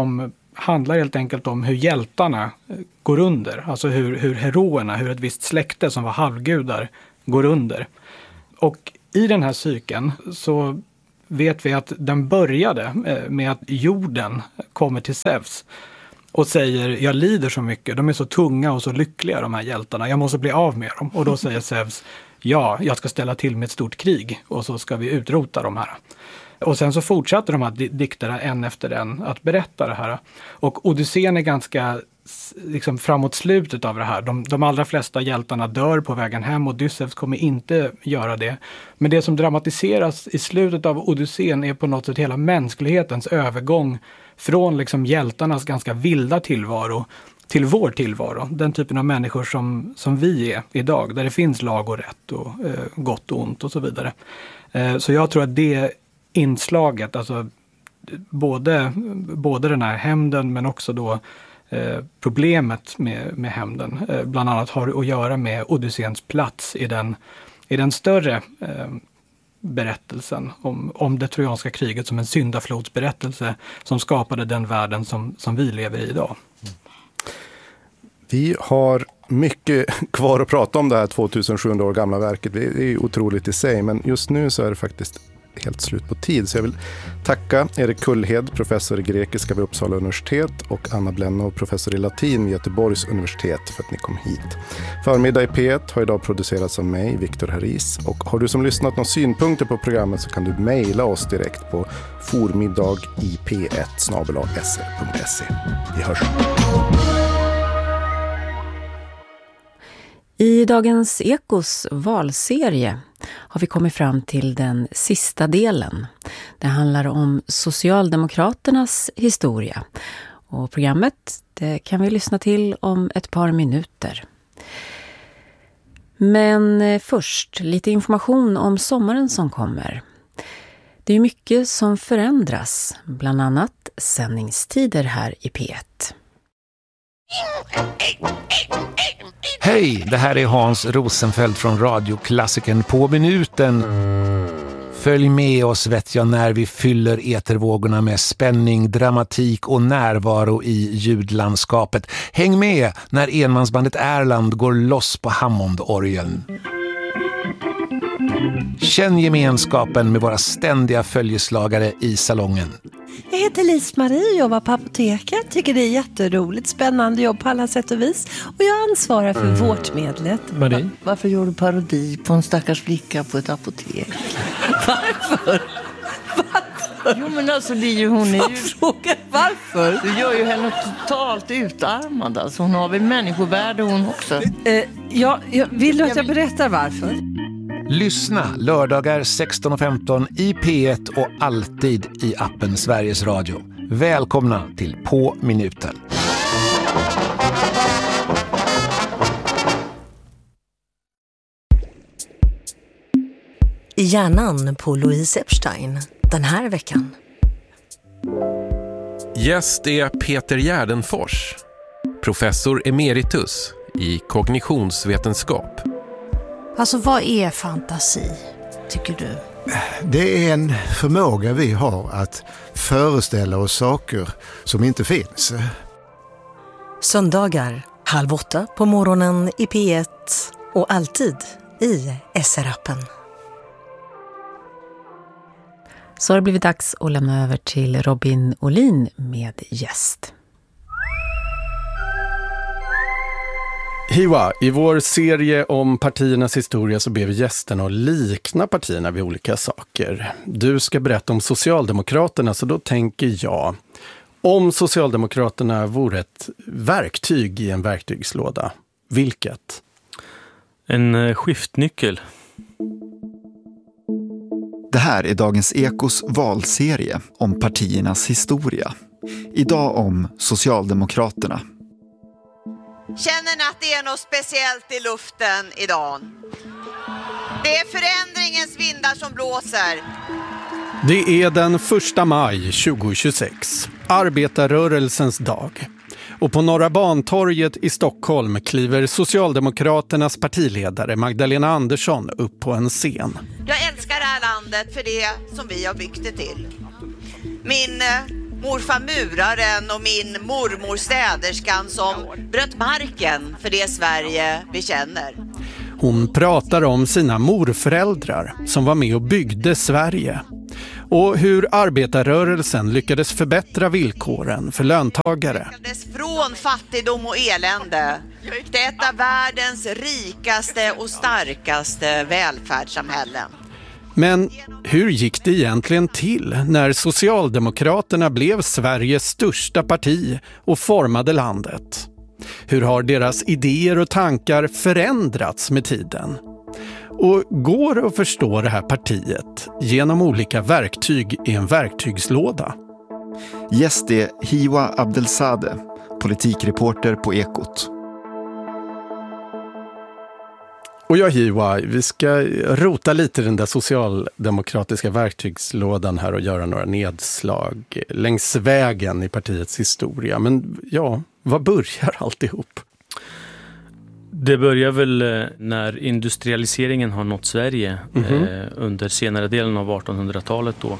handlar helt enkelt om hur hjältarna går under. Alltså hur, hur heroerna, hur ett visst släkte som var halvgudar går under. Och i den här cykeln så vet vi att den började med att jorden kommer till Zeus och säger, jag lider så mycket, de är så tunga och så lyckliga de här hjältarna, jag måste bli av med dem. Och då säger Zeus, ja, jag ska ställa till med ett stort krig och så ska vi utrota de här. Och sen så fortsätter de här dikterna en efter en att berätta det här. Och Odysseen är ganska liksom framåt slutet av det här. De, de allra flesta hjältarna dör på vägen hem och Odysseus kommer inte göra det. Men det som dramatiseras i slutet av Odysseen är på något sätt hela mänsklighetens övergång från liksom hjältarnas ganska vilda tillvaro till vår tillvaro. Den typen av människor som, som vi är idag, där det finns lag och rätt och eh, gott och ont och så vidare. Eh, så jag tror att det inslaget, alltså både, både den här hämnden men också då eh, problemet med, med hämnden, eh, bland annat har att göra med Odysseens plats i den, i den större eh, berättelsen om, om det trojanska kriget som en syndaflodsberättelse som skapade den världen som, som vi lever i idag. Vi har mycket kvar att prata om det här tvåtusensjuhundra år gamla verket. Det är otroligt i sig, men just nu så är det faktiskt helt slut på tid. Så jag vill tacka Erik Kullhed, professor i grekiska vid Uppsala universitet, och Anna Blennow, professor i latin vid Göteborgs universitet, för att ni kom hit. Förmiddag i P ett har idag producerats av mig, Viktor Haris. Och har du som lyssnat några synpunkter på programmet så kan du mejla oss direkt på formiddag i p ett snabel-a s r punkt se. Vi hörs. I dagens Ekos valserie har vi kommit fram till den sista delen. Det handlar om Socialdemokraternas historia. Och programmet det kan vi lyssna till om ett par minuter. Men först lite information om sommaren som kommer. Det är mycket som förändras, bland annat sändningstider här i P ett. Hej, det här är Hans Rosenfeldt från radioklassikern På minuten. Följ med oss vet jag när vi fyller etervågorna med spänning, dramatik och närvaro i ljudlandskapet. Häng med när enmansbandet Erland går loss på Hammondorgeln. Känn gemenskapen med våra ständiga följeslagare i salongen. Jag heter Lis-Marie och jobbar på apoteket. Tycker det är jätteroligt, spännande jobb på alla sätt och vis. Och jag ansvarar för mm. vårdmedlet. Marie? Va- varför gör du parodi på en stackars flicka på ett apotek? Varför? Varför? Jo men alltså det är ju hon är ju... Fråga varför? Du gör ju henne totalt utarmad. Alltså hon har väl människovärde hon också. Eh, ja, jag vill du att jag berättar varför? Lyssna lördagar sexton och femton i P ett och alltid i appen Sveriges Radio. Välkomna till På minuten. I hjärnan på Louise Epstein den här veckan. Gäst är Peter Gärdenfors, professor emeritus i kognitionsvetenskap. Alltså vad är fantasi, tycker du? Det är en förmåga vi har att föreställa oss saker som inte finns. Söndagar, halv åtta på morgonen i P ett och alltid i S R-appen. Så har det blivit dags att lämna över till Robin Olin med gäst. Hiwa, i vår serie om partiernas historia så ber vi gästerna att likna partierna vid olika saker. Du ska berätta om Socialdemokraterna, så då tänker jag, om Socialdemokraterna vore ett verktyg i en verktygslåda, vilket? En skiftnyckel. Det här är dagens Ekos valserie om partiernas historia. Idag om Socialdemokraterna. Känner ni att det är något speciellt i luften idag? Det är förändringens vindar som blåser. Det är den första maj tjugohundratjugosex, arbetarrörelsens dag. Och på Norra Bantorget i Stockholm kliver Socialdemokraternas partiledare Magdalena Andersson upp på en scen. Jag älskar det här landet för det som vi har byggt det till. Min morfar muraren och min mormor städerskan som bröt marken för det Sverige vi känner. Hon pratar om sina morföräldrar som var med och byggde Sverige. Och hur arbetarrörelsen lyckades förbättra villkoren för löntagare. Från fattigdom och elände till ett av världens rikaste och starkaste välfärdssamhällen. Men hur gick det egentligen till när Socialdemokraterna blev Sveriges största parti och formade landet? Hur har deras idéer och tankar förändrats med tiden? Och går det att förstå det här partiet genom olika verktyg i en verktygslåda? Gäst är Hiwa Abdelsadeh, politikreporter på Ekot. Och jag Hiwa, vi ska rota lite i den där socialdemokratiska verktygslådan här och göra några nedslag längs vägen i partiets historia. Men ja, vad börjar alltihop? Det börjar väl när industrialiseringen har nått Sverige Mm-hmm. eh, under senare delen av artonhundratalet då.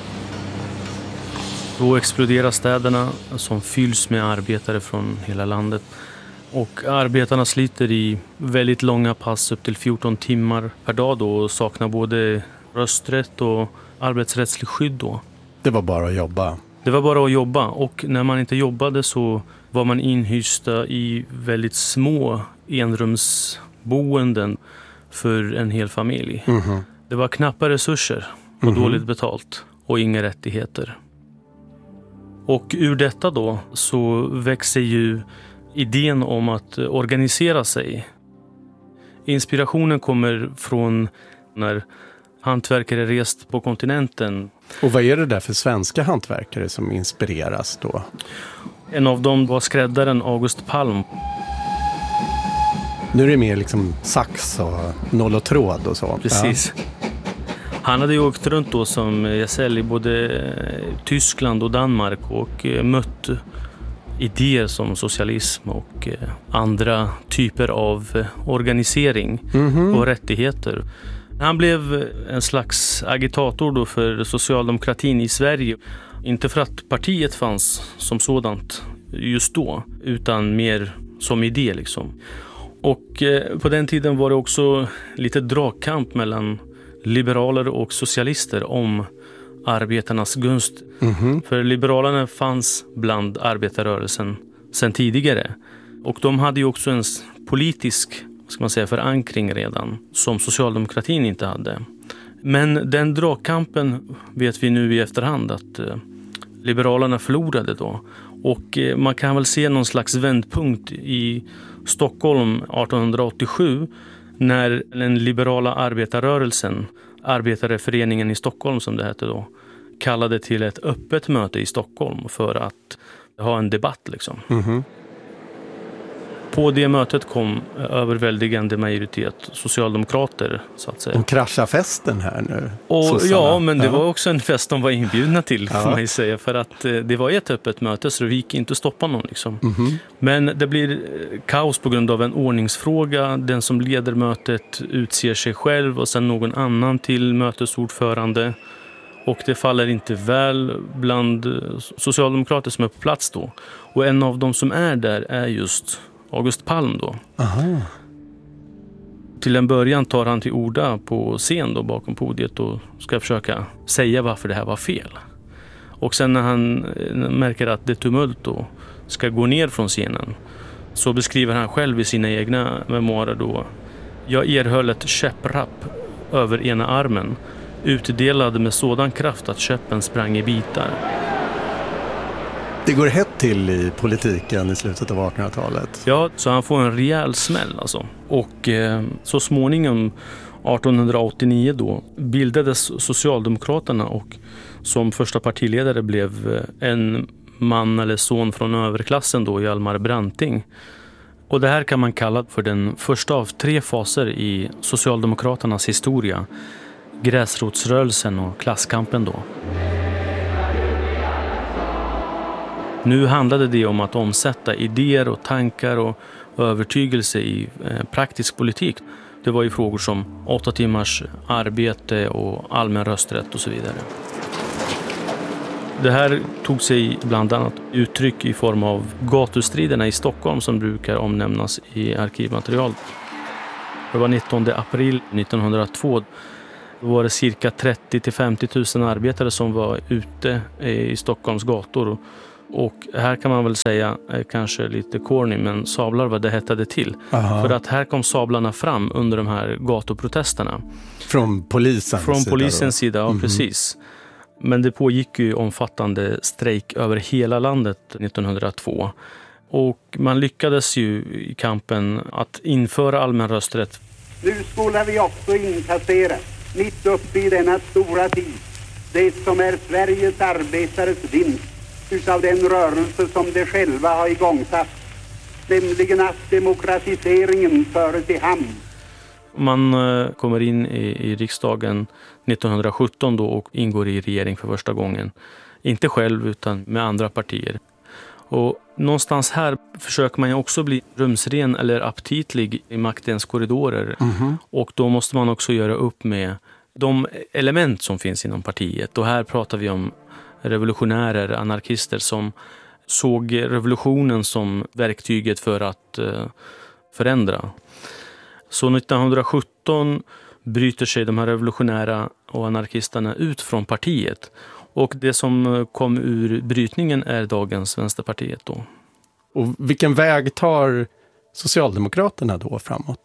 Då exploderar städerna som fylls med arbetare från hela landet. Och arbetarna sliter i väldigt långa pass upp till fjorton timmar per dag då och saknar både rösträtt och arbetsrättslig skydd då. Det var bara att jobba. Det var bara att jobba och när man inte jobbade så var man inhysta i väldigt små enrumsboenden för en hel familj. Mm-hmm. Det var knappa resurser och Mm-hmm. dåligt betalt och inga rättigheter. Och ur detta då så växer ju idén om att organisera sig. Inspirationen kommer från när hantverkare rest på kontinenten. Och vad är det där för svenska hantverkare som inspireras då? En av dem var skräddaren August Palm. Nu är det mer liksom sax och noll och tråd och så. Precis. Ja. Han hade ju åkt runt då som gesäll i både Tyskland och Danmark och mött idéer som socialism och andra typer av organisering Mm-hmm. och rättigheter. Han blev en slags agitator då för socialdemokratin i Sverige. Inte för att partiet fanns som sådant just då, utan mer som idé liksom. Och eh, på den tiden var det också lite dragkamp mellan liberaler och socialister om arbetarnas gunst. Mm-hmm. För liberalerna fanns bland arbetarrörelsen sedan tidigare. Och de hade ju också en politisk, ska man säga, förankring redan som socialdemokratin inte hade. Men den dragkampen vet vi nu i efterhand att eh, liberalerna förlorade då. Och eh, man kan väl se någon slags vändpunkt i Stockholm artonhundraåttiosju när den liberala arbetarrörelsen, arbetareföreningen i Stockholm som det hette då, kallade till ett öppet möte i Stockholm för att ha en debatt liksom. Mm-hmm. På det mötet kom överväldigande majoritet socialdemokrater så att säga. De kraschar festen här nu. Och, Sossarna. ja, men det ja. var också en fest de var inbjudna till får Ja. man ju säga. För att eh, det var ett öppet möte så det gick inte att stoppa någon liksom. Mm-hmm. Men det blir eh, kaos på grund av en ordningsfråga. Den som leder mötet utser sig själv och sen någon annan till mötesordförande. Och det faller inte väl bland socialdemokrater som är på plats då. Och en av dem som är där är just August Palm då. Aha. Till en början tar han till orda på scen då bakom podiet och ska försöka säga varför det här var fel. Och sen när han märker att det tumult då ska gå ner från scenen så beskriver han själv i sina egna memoarer då: jag erhöll ett käpprapp över ena armen, utdelad med sådan kraft att käppen sprang i bitar. Det går hett till i politiken i slutet av artonhundratalet. Ja, så han får en rejäl smäll alltså. Och eh, så småningom artonhundraåttionio då bildades Socialdemokraterna och som första partiledare blev en man eller son från överklassen då, Hjalmar Branting. Och det här kan man kalla för den första av tre faser i Socialdemokraternas historia. Gräsrotsrörelsen och klasskampen då. Nu handlade det om att omsätta idéer och tankar och övertygelse i eh, praktisk politik. Det var ju frågor som åtta timmars arbete och allmän rösträtt och så vidare. Det här tog sig bland annat uttryck i form av gatustriderna i Stockholm som brukar omnämnas i arkivmaterial. Det var nittonde april nittonhundratvå. Då var det cirka trettio till femtio tusen arbetare som var ute i Stockholms gator. Och här kan man väl säga, kanske lite corny, men sablar vad det hettade till. Aha. För att här kom sablarna fram under de här gatuprotesterna. Från polisens Från sida? Från polisens sida, ja, mm-hmm. precis. Men det pågick ju omfattande strejk över hela landet nittonhundratvå. Och man lyckades ju i kampen att införa allmän rösträtt. Nu skulle vi också inkassera, mitt uppe i denna stora tid, det som är Sveriges arbetares vinst utav den rörelse som de själva har igångsatt, nämligen att demokratiseringen föres i hamn. Man kommer in i, i riksdagen nittonhundrasjutton då och ingår i regering för första gången. Inte själv utan med andra partier. Och någonstans här försöker man ju också bli rumsren eller aptitlig i maktens korridorer. Mm-hmm. Och då måste man också göra upp med de element som finns inom partiet. Och här pratar vi om revolutionärer, anarkister som såg revolutionen som verktyget för att uh, förändra. Så nittonhundrasjutton bryter sig de här revolutionära och anarkisterna ut från partiet. Och det som kom ur brytningen är dagens Vänsterpartiet då. Och vilken väg tar Socialdemokraterna då framåt?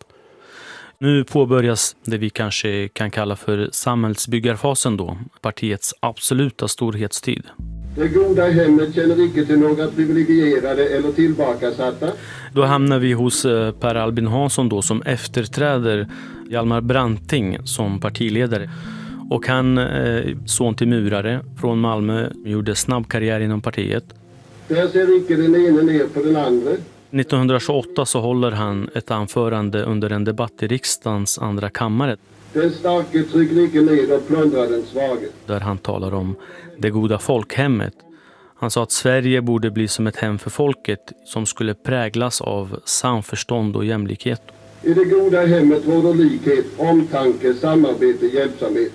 Nu påbörjas det vi kanske kan kalla för samhällsbyggarfasen då. Partiets absoluta storhetstid. Det goda hemmet känner icke till några privilegierade eller tillbakasatta. Då hamnar vi hos Per Albin Hansson då som efterträder Hjalmar Branting som partiledare. Och han, eh, son till murare från Malmö, gjorde snabb karriär inom partiet. Där ser icke den ene ner på den andra. nittonhundratjugoåtta så håller han ett anförande under en debatt i riksdagens andra kammare. Den starke trycker icke ner och plundrar den svage. Där han talar om det goda folkhemmet. Han sa att Sverige borde bli som ett hem för folket som skulle präglas av samförstånd och jämlikhet. I det goda hemmet råder likhet, omtanke, samarbete, hjälpsamhet.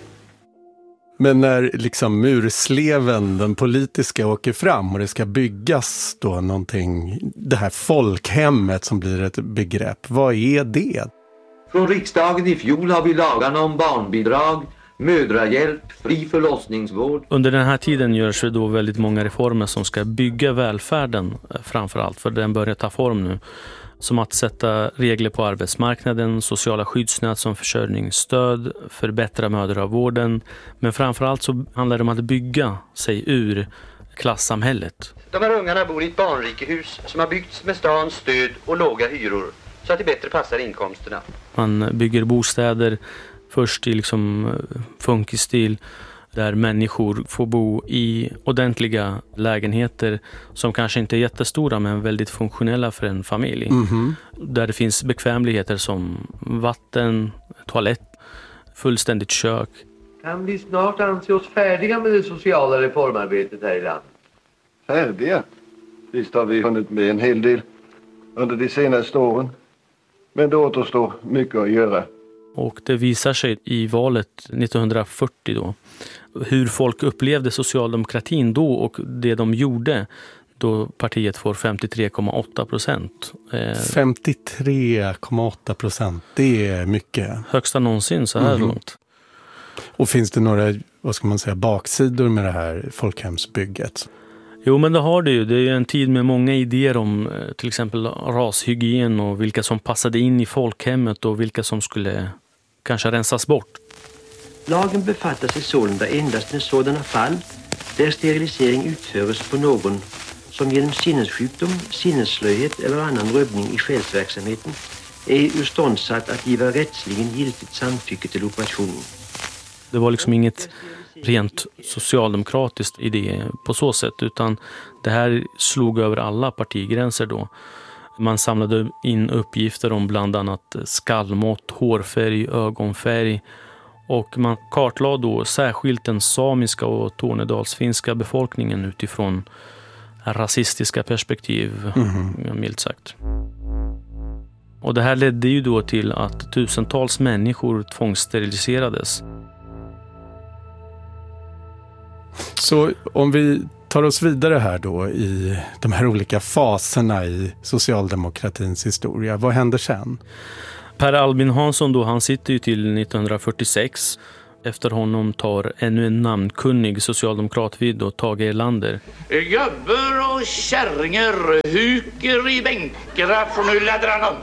Men när liksom mursleven, den politiska, åker fram och det ska byggas då någonting, det här folkhemmet som blir ett begrepp, vad är det? Från riksdagen i fjol har vi lagarna om barnbidrag, mödrahjälp, fri förlossningsvård. Under den här tiden görs det då väldigt många reformer som ska bygga välfärden framförallt, för den börjar ta form nu. Som att sätta regler på arbetsmarknaden, sociala skyddsnät som försörjningsstöd, förbättra mödravården. Men framförallt så handlar det om att bygga sig ur klassamhället. De här ungarna bor i ett barnrikehus som har byggts med stans stöd och låga hyror så att det bättre passar inkomsterna. Man bygger bostäder först i liksom funkisstil där människor får bo i ordentliga lägenheter som kanske inte är jättestora men väldigt funktionella för en familj. Mm-hmm. Där det finns bekvämligheter som vatten, toalett, fullständigt kök. Kan vi snart anse oss färdiga med det sociala reformarbetet här i landet? Färdiga? Visst har vi hunnit med en hel del under de senaste åren. Men det återstår mycket att göra. Och det visar sig i valet nittonhundrafyrtio då hur folk upplevde socialdemokratin då och det de gjorde då partiet får femtiotre komma åtta procent. femtiotre komma åtta procent, det är mycket. Högsta någonsin så här mm-hmm. långt. Och finns det några, vad ska man säga, baksidor med det här folkhemsbygget? Jo, men det har det ju. Det är en tid med många idéer om till exempel rashygien och vilka som passade in i folkhemmet och vilka som skulle kanske rensas bort. Lagen befattar sig sålunda endast med sådana fall där sterilisering utföres på någon som genom sinnessjukdom, sinnesslöhet eller annan rubbning i själsverksamheten är urståndsatt att giva rättsligen giltigt samtycke till operationen. Det var liksom inget rent socialdemokratiskt idé på så sätt, utan det här slog över alla partigränser då. Man samlade in uppgifter om bland annat skallmått, hårfärg, ögonfärg och man kartlade då särskilt den samiska och tornedalsfinska befolkningen utifrån rasistiska perspektiv, mm. milt sagt. Och det här ledde ju då till att tusentals människor tvångssteriliserades. Så om vi tar oss vidare här då i de här olika faserna i socialdemokratins historia, vad händer sen? Per Albin Hansson då, han sitter ju till nittonhundrafyrtiosex. Efter honom tar ännu en namnkunnig socialdemokrat vid och Tage Erlander. Gubbar och kärringar huker i bänkarna från Ulladrarna.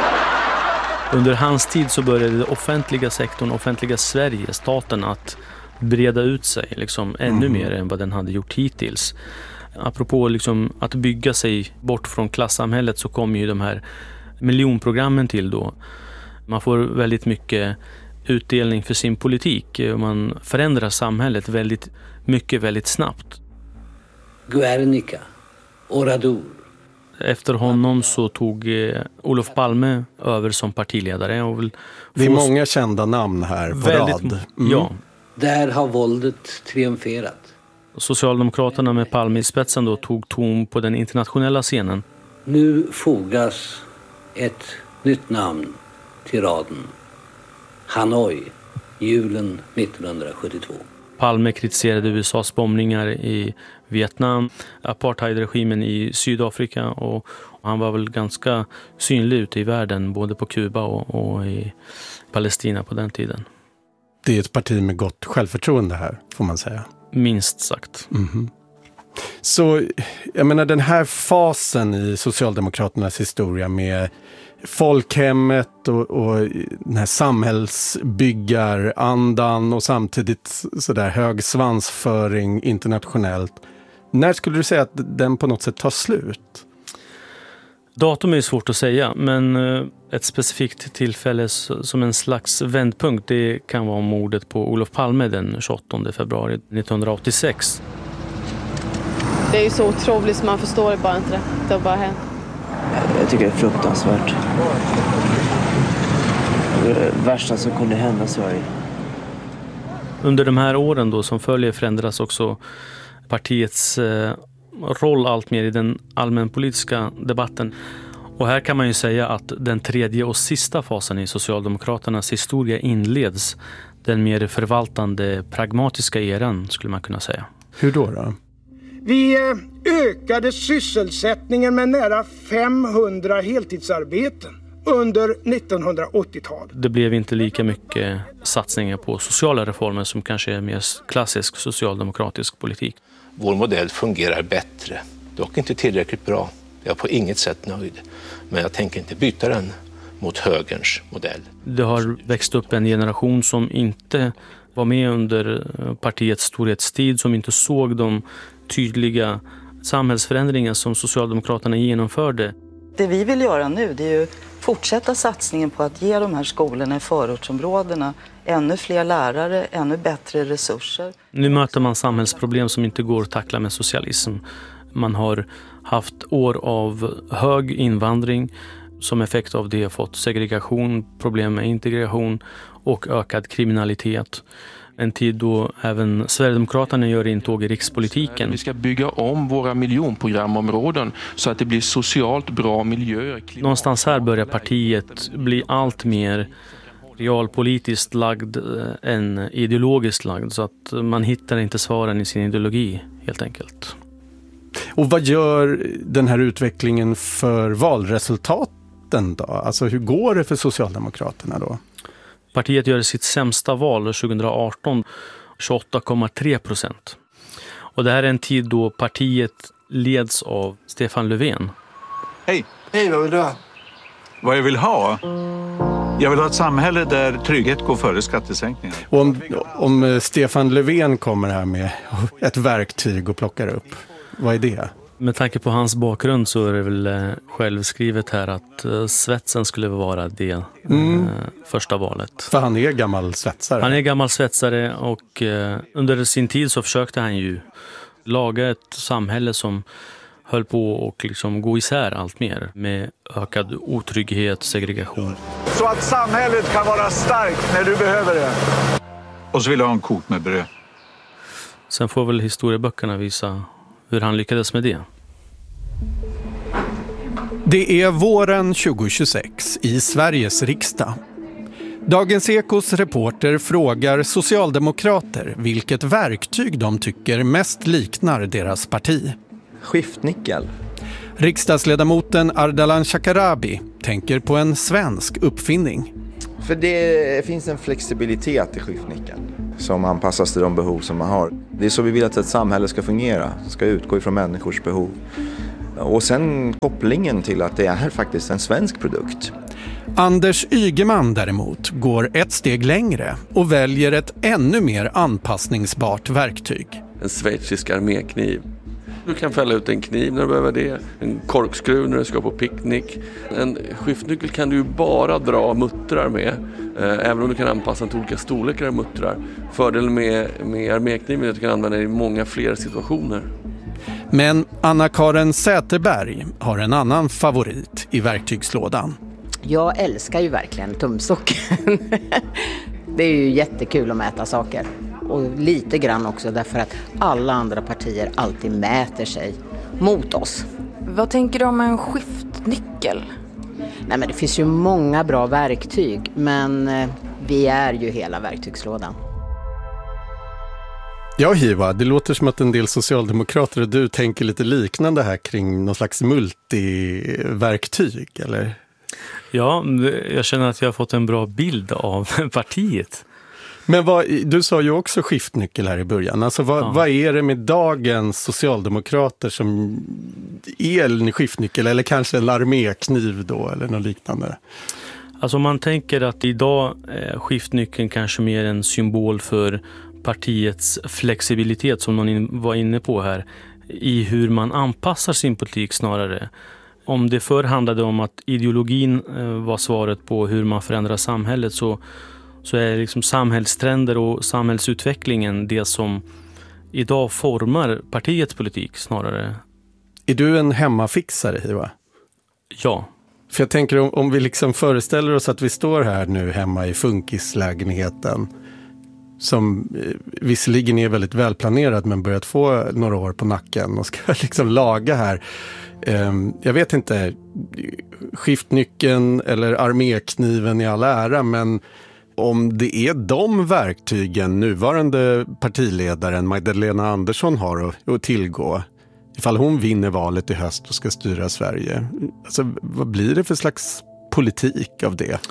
Under hans tid så började den offentliga sektorn, offentliga Sverige, staten, att breda ut sig liksom ännu mm. mer än vad den hade gjort hittills. Apropå liksom att bygga sig bort från klassamhället så kommer ju de här miljonprogrammen till då. Man får väldigt mycket utdelning för sin politik. Man förändrar samhället väldigt mycket, väldigt snabbt. Guernica, Oradour. Efter honom så tog eh, Olof Palme över som partiledare. Och vill det är många kända namn här på väldigt, rad. Mm. Ja. Där har våldet triumferat. Socialdemokraterna med Palme i spetsen då tog ton på den internationella scenen. Nu fogas ett nytt namn till raden. Hanoi, julen nittonhundrasjuttiotvå. Palme kritiserade U S A:s bombningar i Vietnam, apartheidregimen i Sydafrika och han var väl ganska synlig ute i världen både på Kuba och, och i Palestina på den tiden. Det är ett parti med gott självförtroende här, får man säga. Minst sagt. Mm-hmm. Så jag menar den här fasen i Socialdemokraternas historia med folkhemmet och, och den här samhällsbyggarandan och samtidigt sådär hög svansföring internationellt. När skulle du säga att den på något sätt tar slut? Datum är svårt att säga, men ett specifikt tillfälle som en slags vändpunkt, det kan vara mordet på Olof Palme den tjugoåttonde februari nittonhundraåttiosex. Det är ju så otroligt så man förstår det bara inte det. Det har bara hänt. Jag tycker det är fruktansvärt. Det värsta som kunde hända Sverige. Under de här åren då som följer förändras också partiets eh, roll allt mer i den allmänpolitiska debatten. Och här kan man ju säga att den tredje och sista fasen i Socialdemokraternas historia inleds. Den mer förvaltande, pragmatiska eran skulle man kunna säga. Hur då då? Vi ökade sysselsättningen med nära femhundra heltidsarbeten under nittonhundraåttiotalet. Det blev inte lika mycket satsningar på sociala reformer som kanske är mer klassisk socialdemokratisk politik. Vår modell fungerar bättre, dock inte tillräckligt bra. Jag är på inget sätt nöjd, men jag tänker inte byta den mot högerns modell. Det har växt upp en generation som inte var med under partiets storhetstid, som inte såg de tydliga samhällsförändringar som Socialdemokraterna genomförde. Det vi vill göra nu, det är ju fortsätta satsningen på att ge de här skolorna i förortsområdena ännu fler lärare, ännu bättre resurser. Nu möter man samhällsproblem som inte går att tackla med socialism. Man har haft år av hög invandring, som effekt av det fått segregation, problem med integration och ökad kriminalitet. En tid då även Sverigedemokraterna gör intåg i rikspolitiken. Vi ska bygga om våra miljonprogramområden så att det blir socialt bra miljöer. Någonstans här börjar partiet bli allt mer realpolitiskt lagd än ideologiskt lagd, så att man hittar inte svaren i sin ideologi helt enkelt. Och vad gör den här utvecklingen för valresultaten då? Alltså hur går det för Socialdemokraterna då? Partiet gör sitt sämsta val tjugoarton, tjugoåtta komma tre procent. Och det här är en tid då partiet leds av Stefan Löfven. Hej! Hej, vad vill du ha? Vad jag vill ha? Jag vill ha ett samhälle där trygghet går före skattesänkningar. Och om, om Stefan Löfven kommer här med ett verktyg och plockar upp, vad är det? Med tanke på hans bakgrund så är det väl självskrivet här att svetsen skulle vara det mm. första valet. För han är gammal svetsare. Han är gammal svetsare och under sin tid så försökte han ju laga ett samhälle som höll på och liksom gå isär allt mer med ökad otrygghet, segregation. Så att samhället kan vara starkt när du behöver det. Och så vill jag ha en kok med bröd. Sen får väl historieböckerna visa hur han lyckades med det. Det är våren tjugohundratjugosex i Sveriges riksdag. Dagens Ekos reporter frågar socialdemokrater vilket verktyg de tycker mest liknar deras parti. Skiftnyckel. Riksdagsledamoten Ardalan Shekarabi tänker på en svensk uppfinning. För det finns en flexibilitet i skiftnyckeln som anpassas till de behov som man har. Det är så vi vill att ett samhälle ska fungera. Det ska utgå ifrån människors behov. Och sen kopplingen till att det är faktiskt en svensk produkt. Anders Ygeman däremot går ett steg längre och väljer ett ännu mer anpassningsbart verktyg. En schweizisk armékniv. Du kan fälla ut en kniv när du behöver det. En korkskruv när du ska på picknick. En skiftnyckel kan du ju bara dra muttrar med. Även om du kan anpassa till olika storlekar av muttrar. Fördelen med, med armékniven är att du kan använda den i många fler situationer. Men Anna-Karin Säterberg har en annan favorit i verktygslådan. Jag älskar ju verkligen tumstocken. Det är ju jättekul att mäta saker. Och lite grann också därför att alla andra partier alltid mäter sig mot oss. Vad tänker du om en skiftnyckel? Nej, men det finns ju många bra verktyg, men vi är ju hela verktygslådan. Ja, Hiva, det låter som att en del socialdemokrater och du tänker lite liknande här kring någon slags multiverktyg, eller? Ja, jag känner att jag har fått en bra bild av partiet. Men vad, du sa ju också skiftnyckel här i början. Alltså vad, ja. vad är det med dagens socialdemokrater som är en skiftnyckel eller kanske en armékniv då eller något liknande? Alltså man tänker att idag är skiftnyckeln kanske mer en symbol för partiets flexibilitet som någon var inne på här i hur man anpassar sin politik snarare. Om det förr handlade om att ideologin var svaret på hur man förändrar samhället så så är liksom samhällstrender och samhällsutvecklingen det som idag formar partiets politik snarare. Är du en hemmafixare, Hiva? Ja. För jag tänker om, om vi liksom föreställer oss att vi står här nu hemma i funkislägenheten som eh, visserligen är väldigt välplanerad men börjat få några år på nacken och ska liksom laga här. Eh, jag vet inte, skiftnyckeln eller armékniven i all ära, men om det är de verktygen nuvarande partiledaren Magdalena Andersson har att, att tillgå ifall hon vinner valet i höst och ska styra Sverige. Alltså, vad blir det för slags politik av det?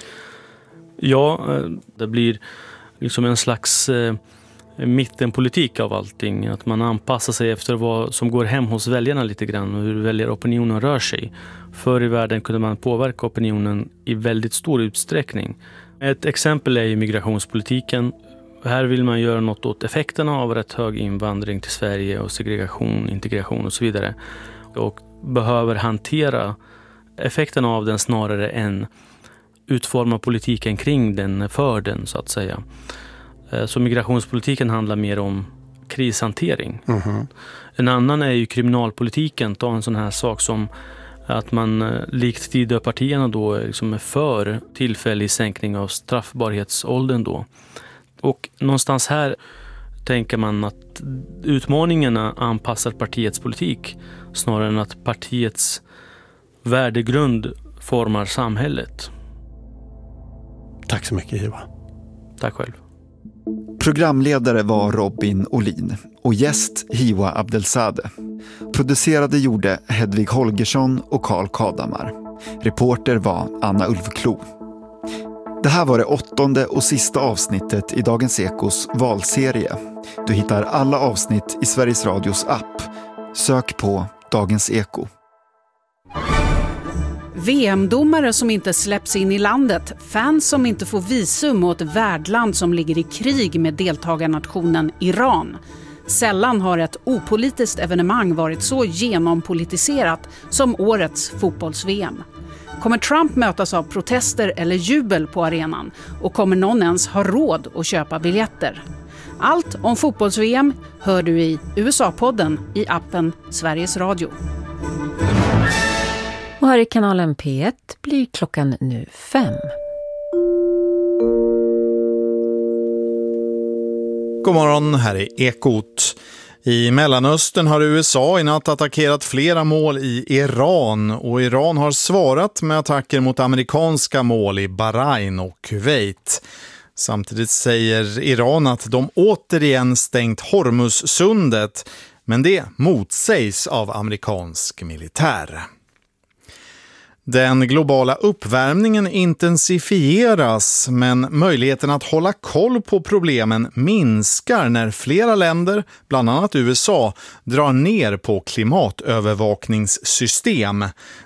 Ja, det blir liksom en slags eh, mittenpolitik av allting. Att man anpassar sig efter vad som går hem hos väljarna lite grann och hur väljaropinionen rör sig. Förr i världen kunde man påverka opinionen i väldigt stor utsträckning. Ett exempel är ju migrationspolitiken. Här vill man göra något åt effekterna av rätt hög invandring till Sverige och segregation, integration och så vidare. Och behöver hantera effekterna av den snarare än utforma politiken kring den, för den så att säga. Så migrationspolitiken handlar mer om krishantering. Mm-hmm. En annan är ju kriminalpolitiken. Ta en sån här sak som att man likt Tidöpartierna då liksom är för tillfällig sänkning av straffbarhetsåldern då. Och någonstans här tänker man att utmaningarna anpassar partiets politik snarare än att partiets värdegrund formar samhället. Tack så mycket, Hiva. Tack själv. Programledare var Robin Olin och gäst Hiwa Abdelzadeh. Producerade gjorde Hedvig Holgersson och Karl Kadamar. Reporter var Anna Ulfklo. Det här var det åttonde och sista avsnittet i Dagens Ekos valserie. Du hittar alla avsnitt i Sveriges Radios app. Sök på Dagens Eko. V M-domare som inte släpps in i landet, fans som inte får visum och ett värdland som ligger i krig med deltagarnationen Iran. Sällan har ett opolitiskt evenemang varit så genompolitiserat som årets fotbolls-V M. Kommer Trump mötas av protester eller jubel på arenan? Och kommer någon ens ha råd att köpa biljetter? Allt om fotbolls-V M hör du i U S A-podden i appen Sveriges Radio. Och här i kanalen P ett blir klockan nu fem. God morgon, här är Ekot. I Mellanöstern har U S A i natt attackerat flera mål i Iran och Iran har svarat med attacker mot amerikanska mål i Bahrain och Kuwait. Samtidigt säger Iran att de återigen stängt Hormuzsundet, men det motsägs av amerikansk militär. Den globala uppvärmningen intensifieras, men möjligheten att hålla koll på problemen minskar när flera länder, bland annat U S A, drar ner på klimatövervakningssystem.